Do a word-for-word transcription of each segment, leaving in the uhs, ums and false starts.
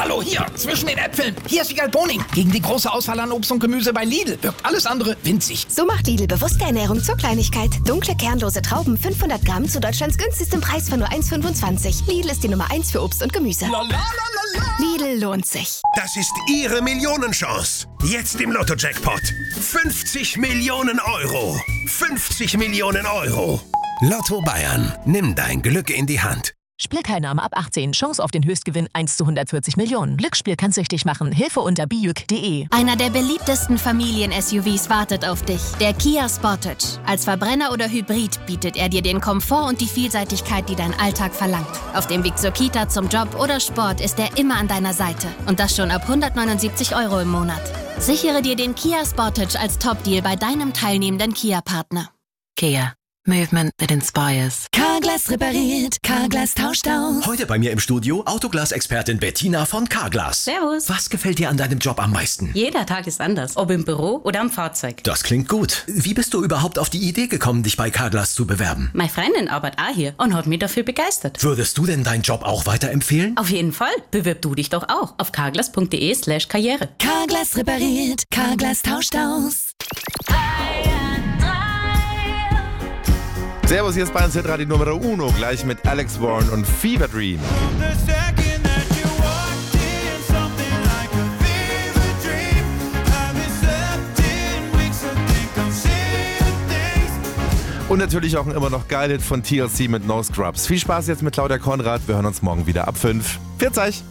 Hallo, hier, zwischen den Äpfeln. Hier ist Wiegald Boning. Gegen die große Auswahl an Obst und Gemüse bei Lidl wirkt alles andere winzig. So macht Lidl bewusste Ernährung zur Kleinigkeit. Dunkle, kernlose Trauben, fünfhundert Gramm zu Deutschlands günstigstem Preis von nur eins Komma fünfundzwanzig. Lidl ist die Nummer eins für Obst und Gemüse. La, la, la, la, la. Lidl lohnt sich. Das ist Ihre Millionenchance. Jetzt im Lotto-Jackpot. fünfzig Millionen Euro. fünfzig Millionen Euro. Lotto Bayern. Nimm dein Glück in die Hand. Spielteilnahme ab achtzehn. Chance auf den Höchstgewinn eins zu hundertvierzig Millionen. Glücksspiel kann süchtig machen. Hilfe unter bijuk punkt de. Einer der beliebtesten Familien-S U Vs wartet auf dich. Der Kia Sportage. Als Verbrenner oder Hybrid bietet er dir den Komfort und die Vielseitigkeit, die dein Alltag verlangt. Auf dem Weg zur Kita, zum Job oder Sport ist er immer an deiner Seite. Und das schon ab hundertneunundsiebzig Euro im Monat. Sichere dir den Kia Sportage als Top-Deal bei deinem teilnehmenden Kia-Partner. Kia. Movement that inspires. Carglass repariert, Carglass tauscht aus. Heute bei mir im Studio Autoglas-Expertin Bettina von Carglass. Servus. Was gefällt dir an deinem Job am meisten? Jeder Tag ist anders, ob im Büro oder am Fahrzeug. Das klingt gut. Wie bist du überhaupt auf die Idee gekommen, dich bei Carglass zu bewerben? Meine Freundin arbeitet auch hier und hat mich dafür begeistert. Würdest du denn deinen Job auch weiterempfehlen? Auf jeden Fall. Bewirb du dich doch auch auf carglass punkt de slash karriere. Carglass repariert, Carglass tauscht aus. Servus, hier ist Bayern Radio Numero Uno, gleich mit Alex Warren und Fever Dream. Und natürlich auch ein immer noch geiler Hit von T L C mit No Scrubs. Viel Spaß jetzt mit Claudia Konrad. Wir hören uns morgen wieder ab fünf. Pfiat euch!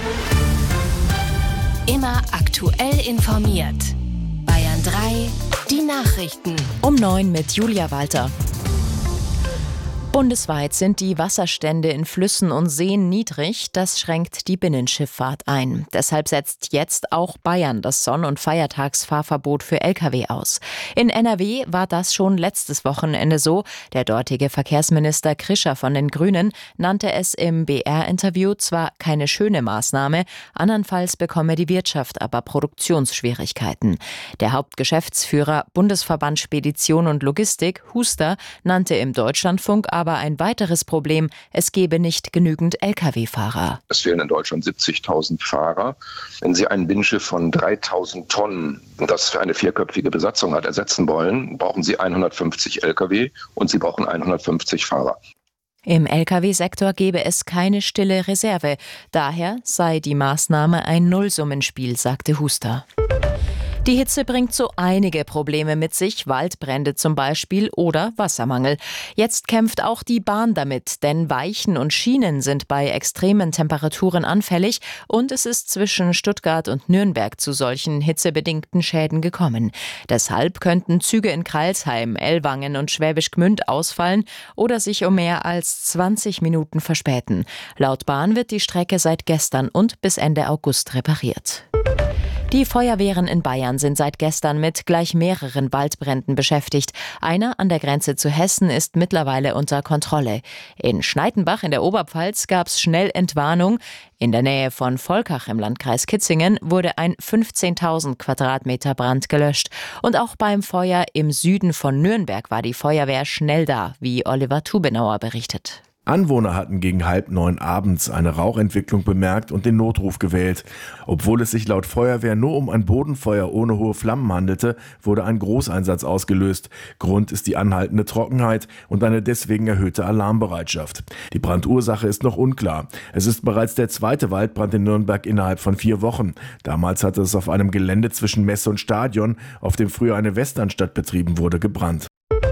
Immer aktuell informiert. Bayern drei, die Nachrichten. Um neun mit Julia Walter. Bundesweit sind die Wasserstände in Flüssen und Seen niedrig. Das schränkt die Binnenschifffahrt ein. Deshalb setzt jetzt auch Bayern das Sonn- und Feiertagsfahrverbot für L K W aus. In N R W war das schon letztes Wochenende so. Der dortige Verkehrsminister Krischer von den Grünen nannte es im B R-Interview zwar keine schöne Maßnahme, andernfalls bekomme die Wirtschaft aber Produktionsschwierigkeiten. Der Hauptgeschäftsführer Bundesverband Spedition und Logistik, Huster, nannte im Deutschlandfunk aber Aber ein weiteres Problem, es gebe nicht genügend L K W-Fahrer. Es fehlen in Deutschland siebzigtausend Fahrer. Wenn Sie ein Binnenschiff von dreitausend Tonnen, das für eine vierköpfige Besatzung hat, ersetzen wollen, brauchen Sie hundertfünfzig L K W und Sie brauchen hundertfünfzig Fahrer. Im L K W-Sektor gebe es keine stille Reserve. Daher sei die Maßnahme ein Nullsummenspiel, sagte Huster. Die Hitze bringt so einige Probleme mit sich, Waldbrände zum Beispiel oder Wassermangel. Jetzt kämpft auch die Bahn damit, denn Weichen und Schienen sind bei extremen Temperaturen anfällig und es ist zwischen Stuttgart und Nürnberg zu solchen hitzebedingten Schäden gekommen. Deshalb könnten Züge in Crailsheim, Ellwangen und Schwäbisch Gmünd ausfallen oder sich um mehr als zwanzig Minuten verspäten. Laut Bahn wird die Strecke seit gestern und bis Ende August repariert. Die Feuerwehren in Bayern sind seit gestern mit gleich mehreren Waldbränden beschäftigt. Einer an der Grenze zu Hessen ist mittlerweile unter Kontrolle. In Schneidenbach in der Oberpfalz gab es schnell Entwarnung. In der Nähe von Volkach im Landkreis Kitzingen wurde ein fünfzehntausend Quadratmeter Brand gelöscht. Und auch beim Feuer im Süden von Nürnberg war die Feuerwehr schnell da, wie Oliver Tubenauer berichtet. Anwohner hatten gegen halb neun abends eine Rauchentwicklung bemerkt und den Notruf gewählt. Obwohl es sich laut Feuerwehr nur um ein Bodenfeuer ohne hohe Flammen handelte, wurde ein Großeinsatz ausgelöst. Grund ist die anhaltende Trockenheit und eine deswegen erhöhte Alarmbereitschaft. Die Brandursache ist noch unklar. Es ist bereits der zweite Waldbrand in Nürnberg innerhalb von vier Wochen. Damals hatte es auf einem Gelände zwischen Messe und Stadion, auf dem früher eine Westernstadt betrieben wurde, gebrannt.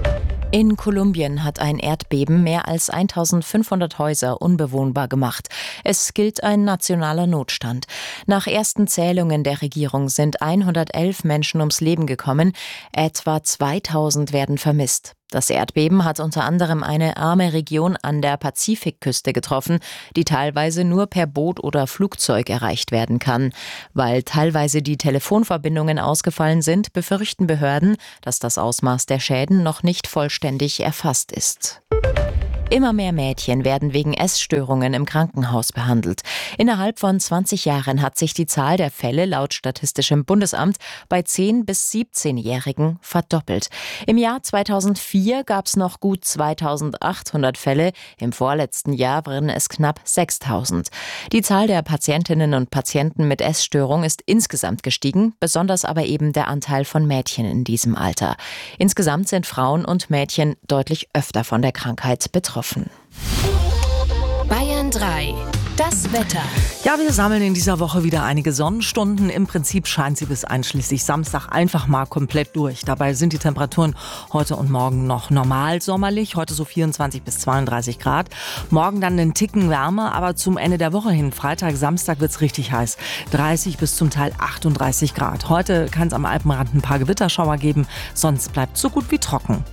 In Kolumbien hat ein Erdbeben mehr als eintausendfünfhundert Häuser unbewohnbar gemacht. Es gilt ein nationaler Notstand. Nach ersten Zählungen der Regierung sind hundertelf Menschen ums Leben gekommen. Etwa zweitausend werden vermisst. Das Erdbeben hat unter anderem eine arme Region an der Pazifikküste getroffen, die teilweise nur per Boot oder Flugzeug erreicht werden kann. Weil teilweise die Telefonverbindungen ausgefallen sind, befürchten Behörden, dass das Ausmaß der Schäden noch nicht vollständig erfasst ist. Immer mehr Mädchen werden wegen Essstörungen im Krankenhaus behandelt. Innerhalb von zwanzig Jahren hat sich die Zahl der Fälle laut Statistischem Bundesamt bei zehn- bis siebzehnjährigen verdoppelt. Im Jahr zweitausendvier gab es noch gut zweitausendachthundert Fälle, im vorletzten Jahr waren es knapp sechstausend. Die Zahl der Patientinnen und Patienten mit Essstörung ist insgesamt gestiegen, besonders aber eben der Anteil von Mädchen in diesem Alter. Insgesamt sind Frauen und Mädchen deutlich öfter von der Krankheit betroffen. Bayern drei. Das Wetter. Ja, wir sammeln in dieser Woche wieder einige Sonnenstunden. Im Prinzip scheint sie bis einschließlich Samstag einfach mal komplett durch. Dabei sind die Temperaturen heute und morgen noch normal sommerlich. Heute so vierundzwanzig bis zweiunddreißig Grad. Morgen dann einen Ticken wärmer, aber zum Ende der Woche hin, Freitag, Samstag wird's richtig heiß. dreißig bis zum Teil achtunddreißig Grad. Heute kann es am Alpenrand ein paar Gewitterschauer geben, sonst bleibt so gut wie trocken.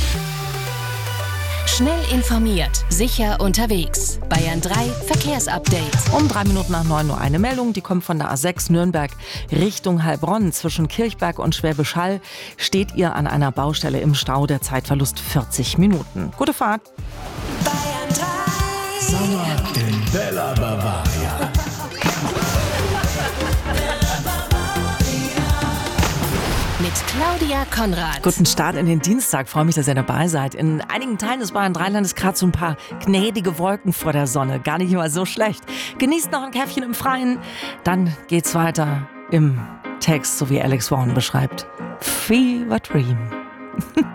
Schnell informiert, sicher unterwegs. Bayern drei Verkehrsupdate. Um drei Minuten nach neun Uhr eine Meldung, die kommt von der A sechs Nürnberg Richtung Heilbronn. Zwischen Kirchberg und Schwäbisch Hall steht ihr an einer Baustelle im Stau. Der Zeitverlust vierzig Minuten. Gute Fahrt. Bayern drei. Sommer in Bella Bavaria. Mit Claudia Konrad. Guten Start in den Dienstag. Freue mich, dass ihr dabei seid. In einigen Teilen des Bayern drei Landes gerade so ein paar gnädige Wolken vor der Sonne. Gar nicht mal so schlecht. Genießt noch ein Käffchen im Freien. Dann geht's weiter im Text, so wie Alex Vaughan beschreibt. Fever Dream.